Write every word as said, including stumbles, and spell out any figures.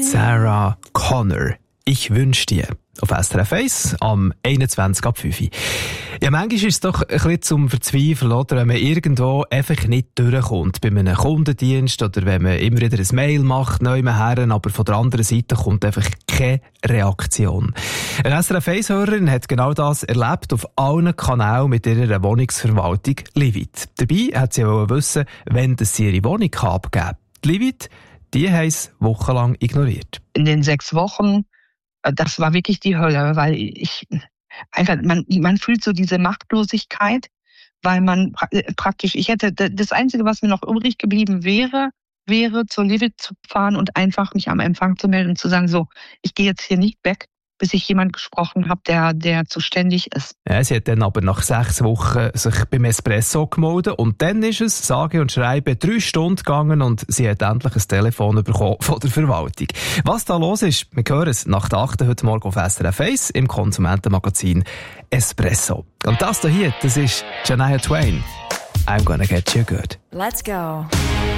Sarah Connor. Ich wünsche dir. Auf S R F eins am einundzwanzig ab fünf. Ja, manchmal ist es doch ein bisschen zum Verzweifeln, oder? Wenn man irgendwo einfach nicht durchkommt. Bei einem Kundendienst oder wenn man immer wieder ein Mail macht, neu her, aber von der anderen Seite kommt einfach keine Reaktion. Eine S R F eins-Hörerin hat genau das erlebt auf allen Kanälen mit ihrer Wohnungsverwaltung Livit. Dabei hat sie auch wissen, wenn sie ihre Wohnung abgeben kann. Die Livit, die haben es wochenlang ignoriert. In den sechs Wochen das war wirklich die Hölle, weil ich einfach, man, man fühlt so diese Machtlosigkeit, weil man praktisch, ich hätte, das Einzige, was mir noch übrig geblieben wäre, wäre zur Livit zu fahren und einfach mich am Empfang zu melden und zu sagen, so, ich gehe jetzt hier nicht weg, bis ich jemand gesprochen habe, der, der zuständig ist. Ja, sie hat dann aber nach sechs Wochen sich beim Espresso gemeldet und dann ist es, sage und schreibe, drei Stunden gegangen und sie hat endlich ein Telefon bekommen von der Verwaltung. Was da los ist, wir hören es nach der achten heute Morgen auf S R F eins im Konsumentenmagazin Espresso. Und das hier, das ist Shania Twain. I'm gonna get you good. Let's go.